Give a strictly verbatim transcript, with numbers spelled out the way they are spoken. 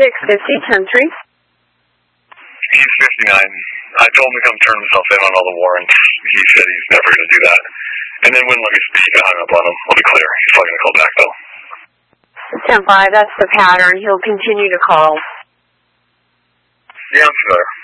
six fifty, ten three. He's fifty-nine. I told him to come turn himself in on all the warrants. He said he's never going to do that. And then wouldn't let me speak. I hung up on him. I'll be clear. He's probably going to call back, though. ten five, that's the pattern. He'll continue to call. Yeah, I'm familiar.